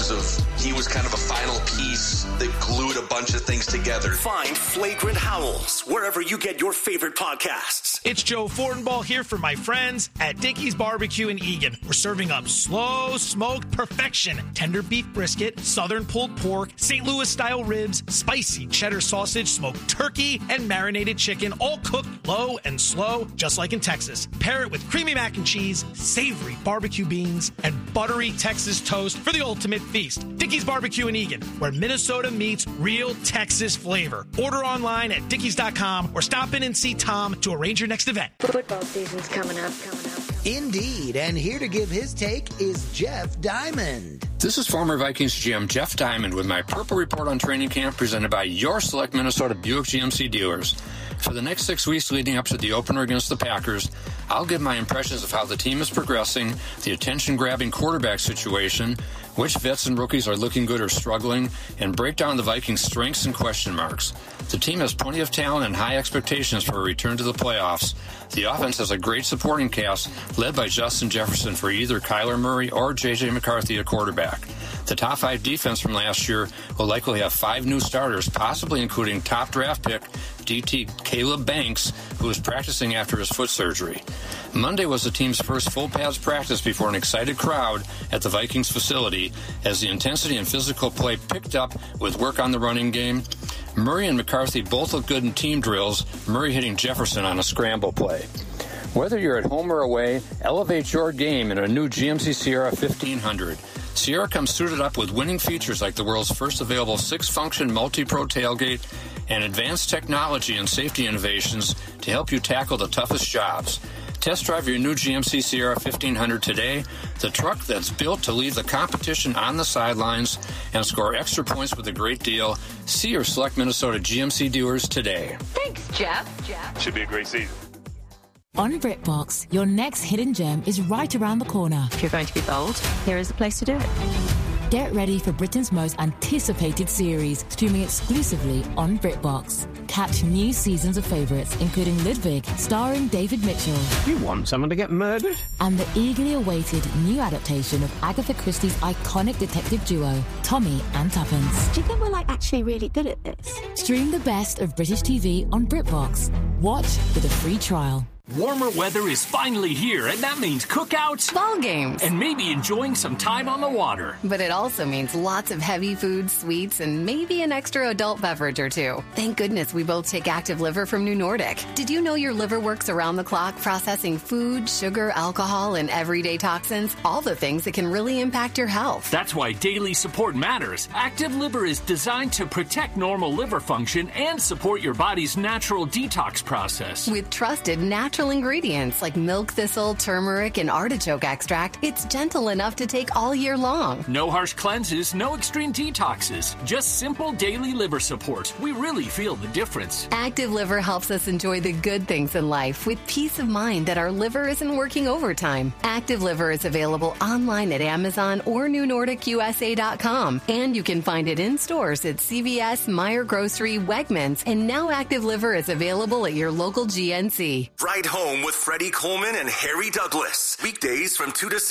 because he was kind of a final piece that glued a bunch of things together. Find Flagrant Howls wherever you get your favorite podcasts. It's Joe Fortenbaugh here for my friends at Dickey's Barbecue in Eagan. We're serving up slow smoked perfection, tender beef brisket, southern pulled pork, St. Louis style ribs, spicy cheddar sausage, smoked turkey, and marinated chicken, all cooked low and slow, just like in Texas. Pair it with creamy mac and cheese, savory barbecue beans, and buttery Texas toast for the ultimate feast. Dickey's Barbecue in Eagan, where Minnesota meets real Texas flavor. Order online at dickeys.com or stop in and see Tom to arrange your next event. Football season's coming up. Indeed, and here to give his take is Jeff Diamond. This is former Vikings GM Jeff Diamond with my Purple Report on Training Camp presented by your select Minnesota Buick GMC dealers. For the next 6 weeks leading up to the opener against the Packers, I'll give my impressions of how the team is progressing, the attention-grabbing quarterback situation, which vets and rookies are looking good or struggling, and break down the Vikings' strengths and question marks. The team has plenty of talent and high expectations for a return to the playoffs. The offense has a great supporting cast led by Justin Jefferson for either Kyler Murray or J.J. McCarthy at quarterback. The top 5 defense from last year will likely have 5 new starters, possibly including top draft pick DT Caleb Banks, who is practicing after his foot surgery. Monday was the team's first full pads practice before an excited crowd at the Vikings facility as the intensity and physical play picked up with work on the running game. Murray and McCarthy both look good in team drills, Murray hitting Jefferson on a scramble play. Whether you're at home or away, elevate your game in a new GMC Sierra 1500. Sierra comes suited up with winning features like the world's first available 6-function multi-pro tailgate and advanced technology and safety innovations to help you tackle the toughest jobs. Test drive your new GMC Sierra 1500 today, the truck that's built to leave the competition on the sidelines and score extra points with a great deal. See your select Minnesota GMC dealers today. Thanks, Jeff. Should be a great season. On BritBox, your next hidden gem is right around the corner. If you're going to be bold, here is the place to do it. Get ready for Britain's most anticipated series, streaming exclusively on BritBox. Catch new seasons of favourites, including Ludwig, starring David Mitchell. You want someone to get murdered? And the eagerly awaited new adaptation of Agatha Christie's iconic detective duo, Tommy and Tuppence. Do you think we're actually really good at this? Stream the best of British TV on BritBox. Watch with a free trial. Warmer weather is finally here, and that means cookouts, ball games, and maybe enjoying some time on the water. But it also means lots of heavy food, sweets, and maybe an extra adult beverage or two. Thank goodness we both take Active Liver from New Nordic. Did you know your liver works around the clock processing food, sugar, alcohol, and everyday toxins? All the things that can really impact your health. That's why daily support matters. Active Liver is designed to protect normal liver function and support your body's natural detox process. With trusted natural ingredients like milk thistle, turmeric, and artichoke extract, it's gentle enough to take all year long. No harsh cleanses, no extreme detoxes, just simple daily liver support. We really feel the difference. Active Liver helps us enjoy the good things in life with peace of mind that our liver isn't working overtime. Active Liver is available online at Amazon or NewNordicUSA.com, and you can find it in stores at CVS, Meijer Grocery, Wegmans, and now Active Liver is available at your local GNC. Ride Home with Freddie Coleman and Harry Douglas. Weekdays from 2 to 6.